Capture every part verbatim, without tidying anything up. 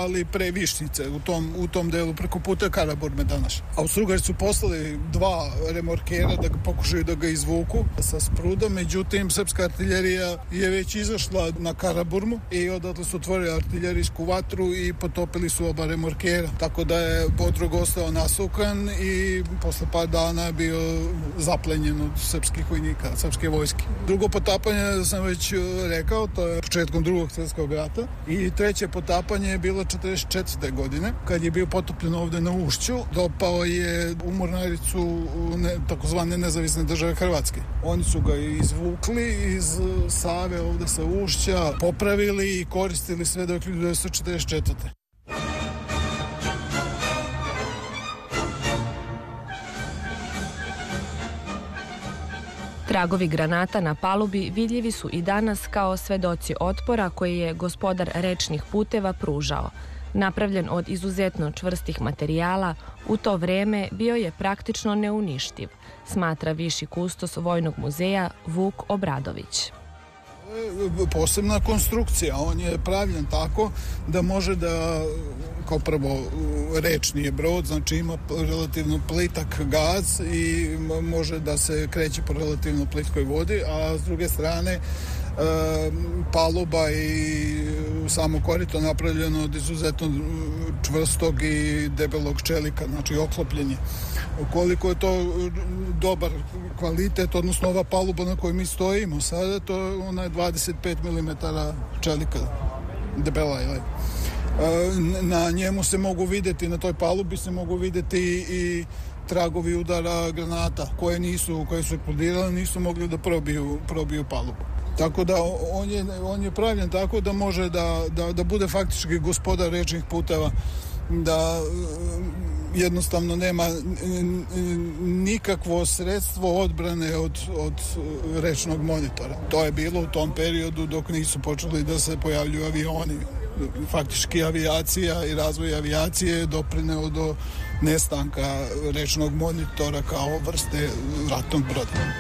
ali pre Višnjice, u tom, u tom delu preko puta Karaburme danas. Austro-Ugari su poslali dva remorkera da ga pokušaju da ga izvuku sa sprudom, međutim srpska artiljerija je već izašla na Karaburmu i odatle su otvorili artiljerijsku vatru i potopili su oba remorkera, tako da je Bodrog ostao nasukan i posle par dana je bio zaplenjen od srpskih vojnika, srpske vojske. Drugo potapanje sam već rekao, to je početkom drugog svjetskog rata, i treće potapanje je bilo četrdeset četvrte godine, kad je bio potopljen ovde na Ušću. Dopao je u mornaricu ne, takozvane nezavisne države Hrvatske. Oni su ga izvukli iz Save ovde sa Ušća, popravili i koristili sve do hiljadu devetsto četrdeset četvrte. Tragovi granata na palubi vidljivi su i danas kao svedoci otpora koji je gospodar rečnih puteva pružao. Napravljen od izuzetno čvrstih materijala, u to vreme bio je praktično neuništiv, smatra viši kustos Vojnog muzeja Vuk Obradović. Posebna konstrukcija, on je pravljen tako da može da, kao prvo, rečni je brod, znači ima relativno plitak gaz i može da se kreće po relativno plitkoj vodi, a s druge strane paluba i samo korito napravljeno od izuzetno čvrstog i debelog čelika, znači oklopljenje. Koliko je to dobar kvalitet, odnosno ova paluba na kojoj mi stojimo sada, to ona je dvadeset pet milimetara čelika debela je. Na njemu se mogu videti, na toj palubi se mogu videti i tragovi udara granata koje nisu, koje su eksplodirale, nisu mogli da probiju, probiju palubu. Tako da on je, on je pravljen tako da može da, da, da bude faktički gospodar rečnih puteva, da jednostavno nema nikakvo sredstvo odbrane od, od rečnog monitora. To je bilo u tom periodu dok nisu počeli da se pojavljuju avioni. Faktički avijacija i razvoj avijacije je doprineo do nestanka rečnog monitora kao vrste ratnog broda.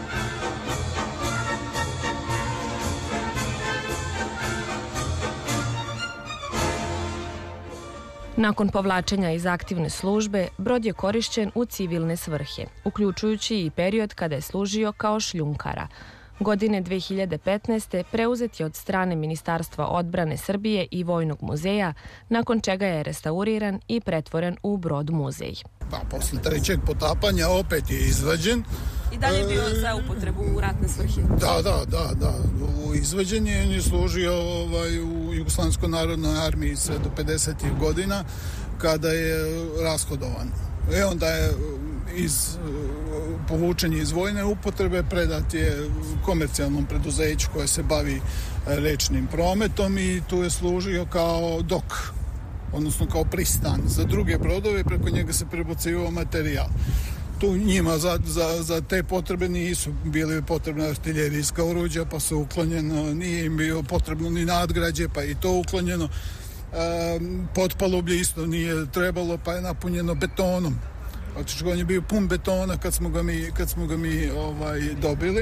Nakon povlačenja iz aktivne službe, brod je korišćen u civilne svrhe, uključujući i period kada je služio kao šljunkara. Godine dve hiljade petnaeste. preuzet je od strane Ministarstva odbrane Srbije i Vojnog muzeja, nakon čega je restauriran i pretvoren u brod muzej. Pa, posle trećeg potapanja opet je izvađen. I dalje je bio za upotrebu u ratne svrhe? Da, da, da, da. U izvađenje je služio ovaj, u Jugoslavijskoj narodnoj armiji sve do pedesetih godina, kada je rashodovan. E onda je iz povučenje iz vojne upotrebe predat je komercijalnom preduzeću koje se bavi rečnim prometom i tu je služio kao dok, odnosno kao pristan za druge brodove, preko njega se prebacivao materijal. Tu njima za, za, za te potrebe nisu bili potrebna artiljerijska oruđa, pa su uklonjeno, nije im bio potrebno ni nadgrađe, pa i to uklonjeno. E, potpalublje isto nije trebalo, pa je napunjeno betonom. Znači, on je bio pun betona kad smo ga mi, kad smo ga mi ovaj, dobili.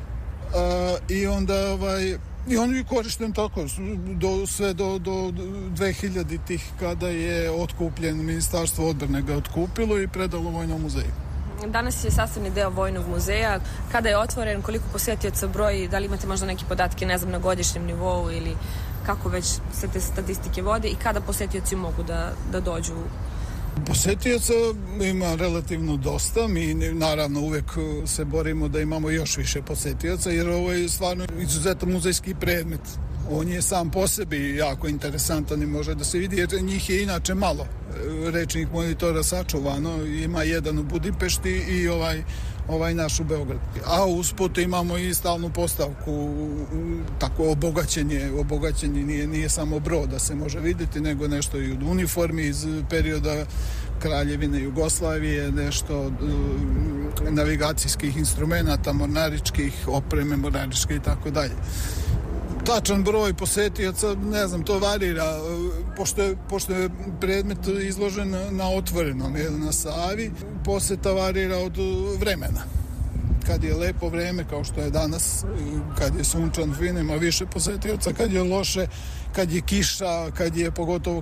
E, I onda ovaj, i on je korišten tako do, sve do, do dve hiljaditih kada je otkupljen, Ministarstvo odbrane ga otkupilo i predalo Vojnom muzeju. Danas je sastavni deo Vojnog muzeja. Kada je otvoren, koliko posetioca broji, da li imate možda neke podatke, ne znam, na godišnjem nivou ili kako već se te statistike vode i kada posetioci mogu da, da dođu? Posetioca ima relativno dosta, mi naravno uvek se borimo da imamo još više posetioca, jer ovo je stvarno izuzetan muzejski predmet. On je sam po sebi jako interesantan i može da se vidi, jer njih je inače malo rečnih monitora sačuvano. Ima jedan u Budimpešti i ovaj, ovaj naš u Beogradu. A usput imamo i stalnu postavku, tako obogaćenje, obogaćenje nije, nije samo brod da se može vidjeti, nego nešto i od uniformi iz perioda Kraljevine Jugoslavije, nešto od navigacijskih instrumenata, mornaričkih, opreme mornaričke i tako dalje. Tačan broj posetioca, ne znam, to varira, pošto je, pošto je predmet izložen na otvorenom, na Savi, poseta varira od vremena. Kad je lepo vreme, kao što je danas, kad je sunčan fin, ima više posetioca, kad je loše, kad je kiša, kad je pogotovo